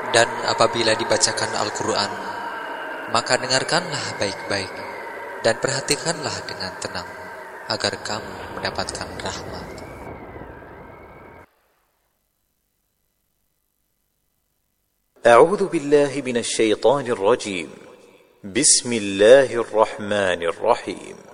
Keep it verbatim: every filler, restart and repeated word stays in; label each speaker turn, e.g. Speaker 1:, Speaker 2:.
Speaker 1: Dan apabila dibacakan Al-Quran, maka dengarkanlah baik-baik dan perhatikanlah dengan tenang, agar kamu mendapatkan rahmat.
Speaker 2: A'udzu billahi minasy syaithanir rajim. Bismillahirrahmanirrahim.